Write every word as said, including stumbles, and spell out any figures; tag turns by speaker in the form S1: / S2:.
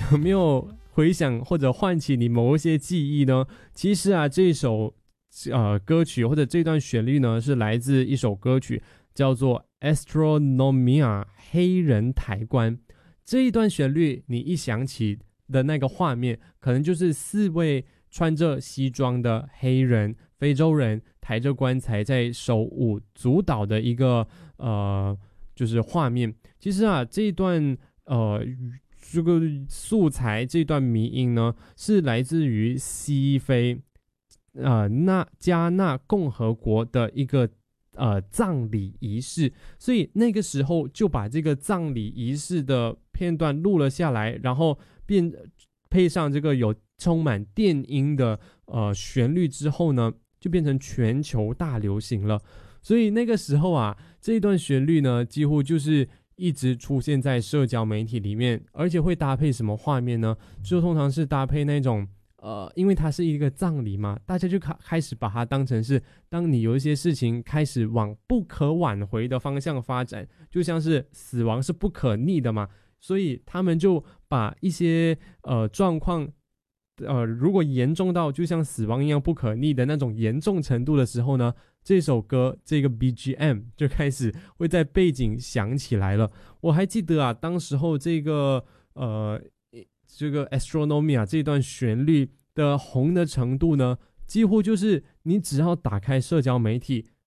S1: 有没有回想或者唤起你某一些记忆呢？其实啊，这首呃歌曲或者这段旋律呢，是来自一首歌曲叫做 Astronomia 黑人抬棺。这一段旋律你一想起的那个画面，可能就是四位穿着西装的黑人非洲人抬着棺材在手舞足蹈的一个呃就是画面。其实啊，这一段呃这个素材，这段迷音呢，是来自于西非呃那加纳共和国的一个呃葬礼仪式，所以那个时候就把这个葬礼仪式的片段录了下来，然后变配上这个有充满电音的呃旋律之后呢，就变成全球大流行了。所以那个时候啊，这一段旋律呢，几乎就是一直出现在社交媒体里面，而且会搭配什么画面呢？就通常是搭配那种呃，因为它是一个葬礼嘛，大家就开开始把它当成是，当你有一些事情开始往不可挽回的方向发展，就像是死亡是不可逆的嘛，所以他们就把一些呃状况。呃，如果严重到就像死亡一样不可逆的那种严重程度的时候呢，这首歌这个 B G M 就开始会在背景响起来了。我还记得啊，当时候这个呃这个 Astronomia 这段旋律的红的程度呢，几乎就是你只要打开社交媒体，